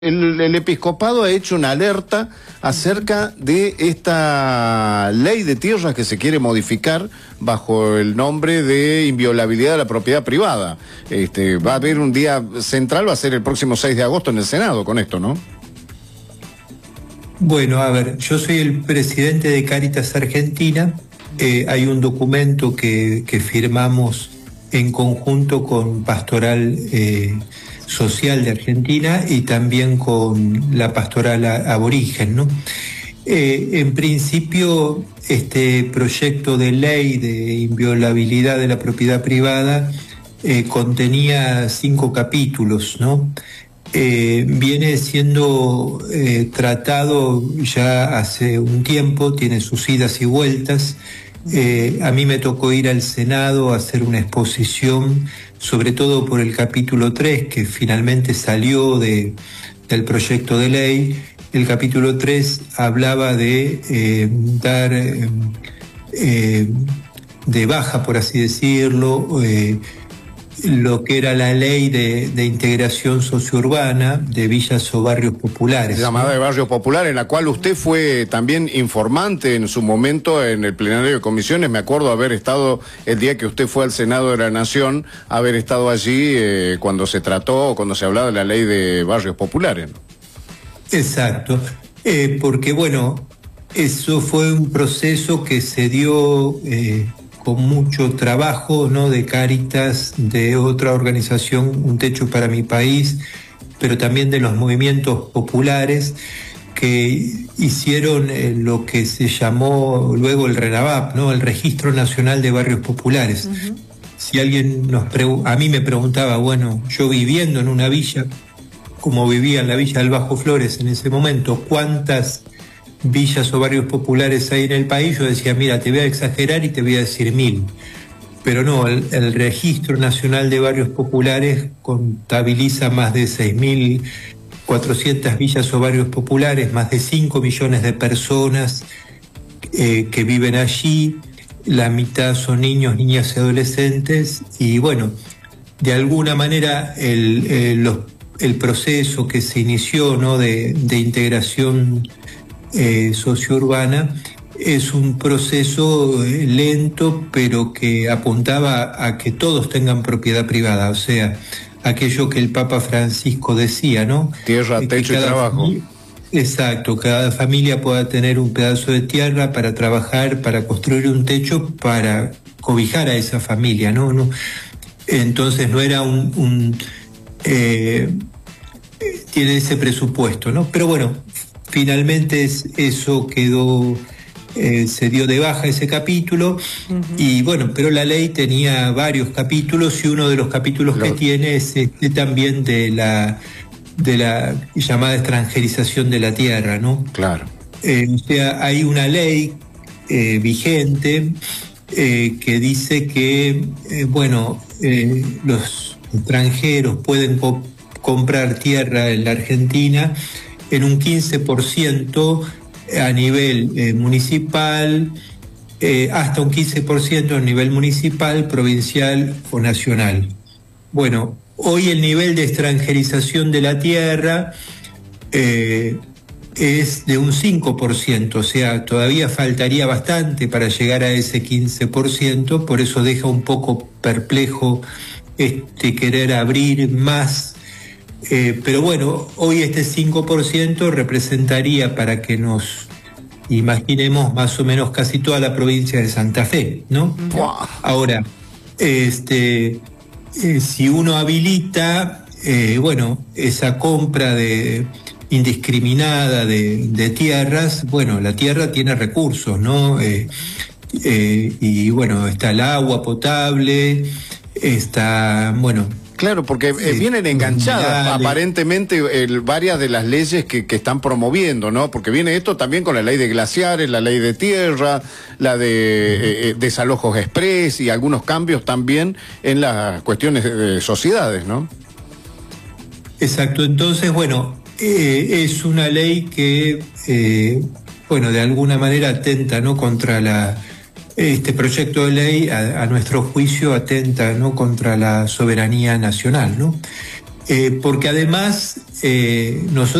El episcopado ha hecho una alerta acerca de esta ley de tierras que se quiere modificar bajo el nombre de inviolabilidad de la propiedad privada. Va a haber un día central, va a ser el próximo 6 de agosto en el Senado con esto, ¿no? Bueno, a ver, yo soy el presidente de Cáritas Argentina. Hay un documento que firmamos en conjunto con Pastoral Social de Argentina y también con la Pastoral Aborigen, ¿no? En principio, este proyecto de ley de inviolabilidad de la propiedad privada contenía 5 capítulos, ¿no? Viene siendo tratado ya hace un tiempo, tiene sus idas y vueltas. A mí me tocó ir al Senado a hacer una exposición, sobre todo por el capítulo 3, que finalmente salió del proyecto de ley. El capítulo 3 hablaba de dar de baja, por así decirlo, lo que era la ley de integración sociourbana de villas o barrios populares. Llamada de barrios populares, en la cual usted fue también informante en su momento en el plenario de comisiones. Me acuerdo haber estado el día que usted fue al Senado de la Nación, haber estado allí cuando se trató, cuando se hablaba de la ley de barrios populares, ¿no? Exacto, porque bueno, eso fue un proceso que se dio con mucho trabajo, ¿no?, de Cáritas, de otra organización, Un Techo para mi País, pero también de los movimientos populares que hicieron lo que se llamó luego el RENAVAP, ¿no?, el Registro Nacional de Barrios Populares. Si alguien a mí me preguntaba, bueno, yo viviendo en una villa, como vivía en la villa del Bajo Flores en ese momento, ¿cuántas villas o barrios populares hay en el país? Yo decía, mira, te voy a exagerar y te voy a decir 1000. Pero no, el Registro Nacional de Barrios Populares contabiliza más de 6.400 villas o barrios populares, más de 5 millones de personas que viven allí. La mitad son niños, niñas y adolescentes. Y bueno, de alguna manera el proceso que se inició, ¿no?, de integración sociourbana es un proceso lento, pero que apuntaba a que todos tengan propiedad privada, o sea, aquello que el Papa Francisco decía, ¿no? Tierra, techo y trabajo. Exacto, cada familia pueda tener un pedazo de tierra para trabajar, para construir un techo, para cobijar a esa familia, ¿no? Entonces no era tiene ese presupuesto, ¿no? Pero bueno, finalmente eso quedó, se dio de baja ese capítulo. Y bueno, pero la ley tenía varios capítulos y uno de los capítulos que tiene es también de la llamada extranjerización de la tierra, ¿no? Claro. O sea, hay una ley vigente que dice que, los extranjeros pueden comprar tierra en la Argentina en un 15% a nivel municipal, hasta un 15% a nivel municipal, provincial o nacional. Bueno, hoy el nivel de extranjerización de la tierra es de un 5%, o sea, todavía faltaría bastante para llegar a ese 15%, por eso deja un poco perplejo querer abrir más. Pero bueno, hoy este 5% representaría, para que nos imaginemos, más o menos casi toda la provincia de Santa Fe, ¿no? Ahora, si uno habilita, esa compra indiscriminada de tierras, bueno, la tierra tiene recursos, ¿no? Y bueno, está el agua potable, está, bueno... Claro, porque vienen enganchadas aparentemente varias de las leyes que están promoviendo, ¿no? Porque viene esto también con la ley de glaciares, la ley de tierra, la de desalojos express y algunos cambios también en las cuestiones de sociedades, ¿no? Exacto, entonces, bueno, es una ley que, de alguna manera atenta, ¿no?, contra este proyecto de ley, a nuestro juicio, atenta, ¿no?, contra la soberanía nacional, ¿no? porque además nosotros